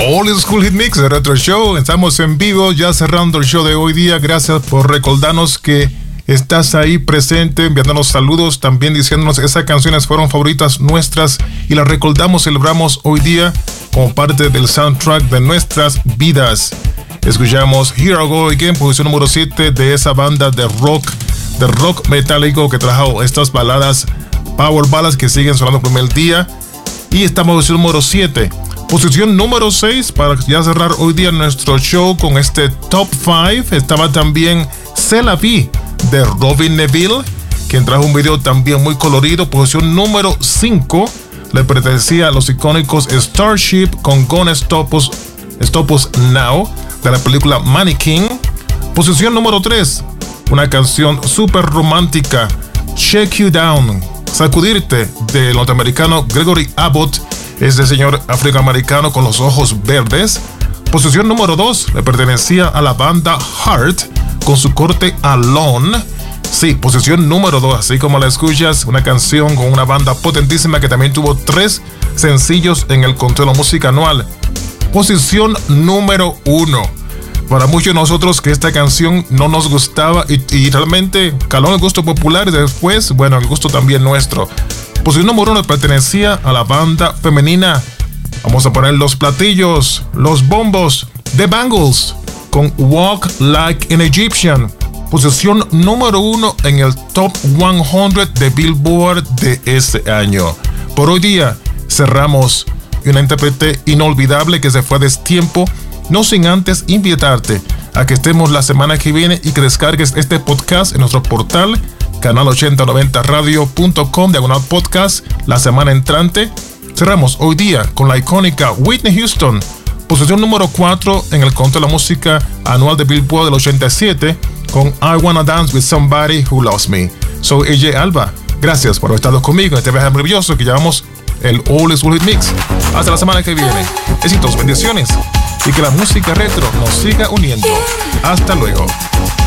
Old School Hit Mix de Retro Show. Estamos en vivo, ya cerrando el show de hoy día. Gracias por recordarnos que estás ahí presente, enviándonos saludos, también diciéndonos esas canciones fueron favoritas nuestras y las recordamos, celebramos hoy día como parte del soundtrack de nuestras vidas. Escuchamos Here I Go Again, posición número 7 de esa banda de rock metálico que trajo estas baladas, power ballads que siguen sonando por el día. Y estamos en posición número 7. Posición número 6 para ya cerrar hoy día nuestro show con este Top 5. Estaba también C'est la vie de Robin Neville, quien trajo un video también muy colorido. Posición número 5 le pertenecía a los icónicos Starship con Gonna Stop Us Now de la película Mannequin. Posición número 3, una canción súper romántica, Shake You Down, Sacudirte, del norteamericano Gregory Abbott, este señor afroamericano con los ojos verdes. Posición número 2 le pertenecía a la banda Heart con su corte Alone. Sí, posición número 2, así como la escuchas, una canción con una banda potentísima que también tuvo 3 sencillos en el conteo de la música anual. Posición número 1. Para muchos de nosotros que esta canción no nos gustaba y realmente caló en el gusto popular y después, bueno, el gusto también nuestro. Posición número 1 pertenecía a la banda femenina. Vamos a poner los platillos, los bombos, The Bangles con Walk Like an Egyptian. Posición número 1 en el Top 100 de Billboard de este año. Por hoy día cerramos una intérprete inolvidable que se fue a destiempo, no sin antes invitarte a que estemos la semana que viene y que descargues este podcast en nuestro portal canal8090radio.com/podcast la semana entrante. Cerramos hoy día con la icónica Whitney Houston, posición número 4 en el conteo de la música anual de Billboard del 87 con I Wanna Dance With Somebody Who Loves Me. Soy AJ Alba, gracias por haber estado conmigo en este viaje maravilloso que llamamos el Old School Hit Mix. Hasta la semana que viene, éxitos, bendiciones y que la música retro nos siga uniendo. Hasta luego.